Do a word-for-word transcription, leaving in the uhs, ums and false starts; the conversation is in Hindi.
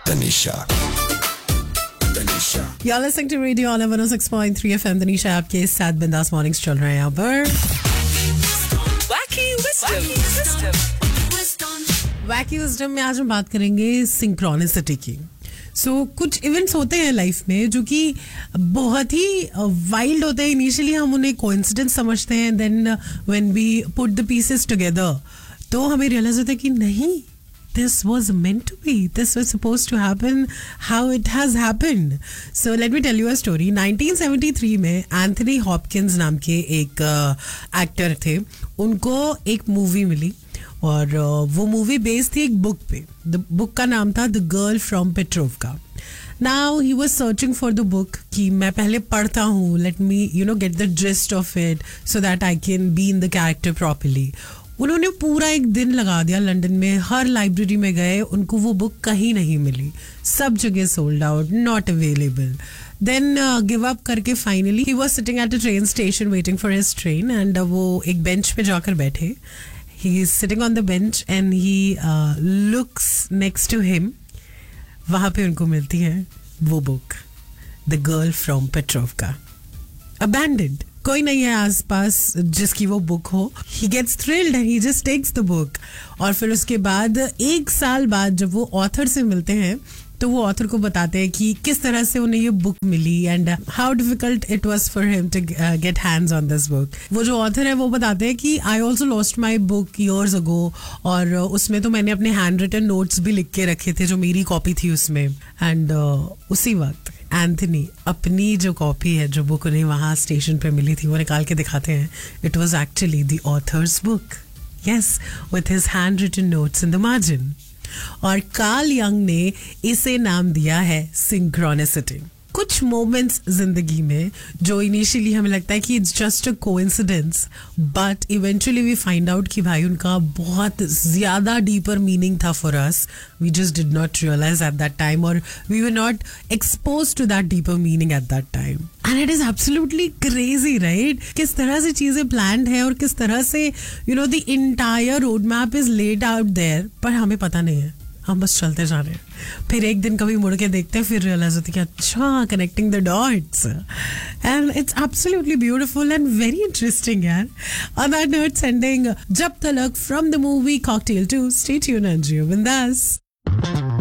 Tanisha. Tanisha. You're listening to Radio on one oh six point three F M. Tanisha आपके साथ बिंदास मॉर्निंग्स चल रहे हैं यहाँ पर. Wacky Wisdom. Wacky Wisdom में आज हम बात करेंगे सिंक्रोनिसिटी की. सो so, कुछ इवेंट्स होते हैं लाइफ में जो कि बहुत ही वाइल्ड होते हैं. इनिशियली हम उन्हें कोइंसिडेंस समझते हैं, then when we put the pieces together तो हमें रियलाइज होता है कि नहीं, this was meant to be. This was supposed to happen how it has happened. So let me tell you a story. Nineteen seventy three में एंथनी हॉपकिंस नाम के एक एक्टर थे. उनको एक मूवी मिली और uh, वो मूवी बेस्ड थी एक बुक पे. द बुक का नाम था the girl from पेट्रोवका. Now he was searching for the book कि मैं पहले पढ़ता हूँ, let me you know get the gist of it so that I can be in the character properly. उन्होंने पूरा एक दिन लगा दिया लंदन में, हर लाइब्रेरी में गए, उनको वो बुक कहीं नहीं मिली, सब जगह sold out, not available. Then give up करके finally he was sitting at a train station waiting for his train and वो एक बेंच पे जाकर बैठे. He is sitting on the bench and he looks next to him. वहां पे उनको मिलती है वो book, the girl from पेट्रोवका. Abandoned, कोई नहीं है आसपास जिसकी वो बुक हो. He gets thrilled and he just takes the book. और फिर उसके बाद एक साल बाद जब वो ऑथर से मिलते हैं तो वो ऑथर को बताते हैं कि किस तरह से उन्हें ये book milli and how difficult it was for him to get hands on this book. वो जो ऑथर है वो बताते हैं कि I also lost my book years ago, और उसमें तो मैंने अपने हैंड रिटन नोट्स भी लिख के रखे थे जो मेरी कॉपी थी उसमें. एंड uh, उसी वक्त एंथनी अपनी जो कॉपी है, जो बुक उन्हें वहाँ स्टेशन पे मिली थी, वो निकाल के दिखाते हैं. It was actually the author's book, yes, with his hand written notes in the margin. और कार्ल यंग ने इसे नाम दिया है सिंक्रोनिसिटी. कुछ मोमेंट्स जिंदगी में जो इनिशियली हमें लगता है कि it's just a coincidence, but eventually we find out कि भाई उनका बहुत ज्यादा डीपर मीनिंग था for us. We just did not realise at that time, और we were not expose to that deeper meaning at that time. And it is absolutely crazy, right? किस तरह से चीजें प्लान्ड है और किस तरह से you know the entire road map is laid out there, पर हमें पता नहीं है, हम बस चलते जा रहे हैं. फिर एक दिन कभी मुड़ के देखते हैं, फिर रियलाइज होती है कि अच्छा, connecting the dots. And it's absolutely beautiful and very interesting यार. ऑन दैट नोट, सेंडिंग जब तलक from the movie cocktail to. Stay tuned and जियो बिंदास.